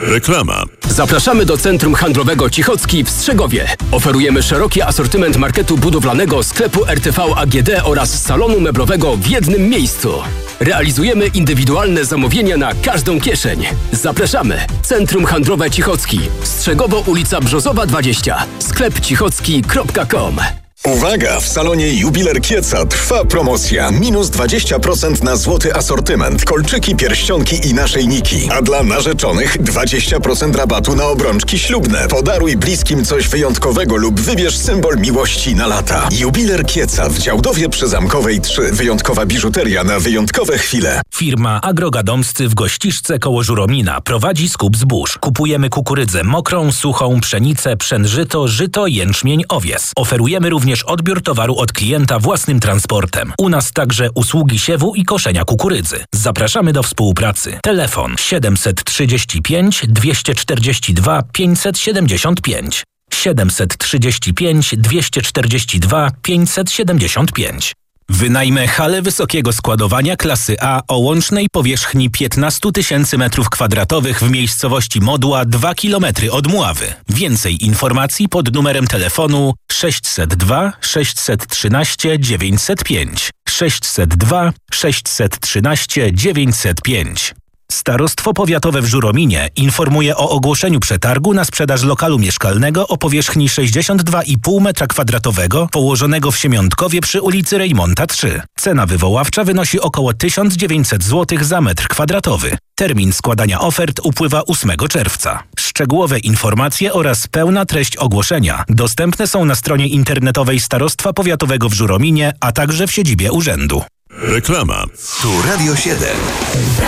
Reklama. Zapraszamy do Centrum Handlowego Cichocki w Strzegowie. Oferujemy szeroki asortyment marketu budowlanego, sklepu RTV AGD oraz salonu meblowego w jednym miejscu. Realizujemy indywidualne zamówienia na każdą kieszeń. Zapraszamy. Centrum Handlowe Cichocki. Strzegowo, ulica Brzozowa 20. Sklep cichocki.com. Uwaga! W salonie Jubiler Kieca trwa promocja. Minus 20% na złoty asortyment, kolczyki, pierścionki i naszyjniki. A dla narzeczonych 20% rabatu na obrączki ślubne. Podaruj bliskim coś wyjątkowego lub wybierz symbol miłości na lata. Jubiler Kieca w Działdowie przy Zamkowej 3. Wyjątkowa biżuteria na wyjątkowe chwile. Firma Agrogadomscy w Gościszce koło Żuromina prowadzi skup zbóż. Kupujemy kukurydzę mokrą, suchą, pszenicę, pszenżyto, żyto, jęczmień, owies. Oferujemy również odbiór towaru od klienta własnym transportem. U nas także usługi siewu i koszenia kukurydzy. Zapraszamy do współpracy. Telefon 735 242 575. 735 242 575. Wynajmę halę wysokiego składowania klasy A o łącznej powierzchni 15 000 m2 w miejscowości Modła 2 km od Mławy. Więcej informacji pod numerem telefonu 602 613 905. 602 613 905. Starostwo Powiatowe w Żurominie informuje o ogłoszeniu przetargu na sprzedaż lokalu mieszkalnego o powierzchni 62,5 m2 położonego w Siemiątkowie przy ulicy Rejmonta 3. Cena wywoławcza wynosi około 1900 zł za metr kwadratowy. Termin składania ofert upływa 8 czerwca. Szczegółowe informacje oraz pełna treść ogłoszenia dostępne są na stronie internetowej Starostwa Powiatowego w Żurominie, a także w siedzibie urzędu. Reklama. Tu Radio 7.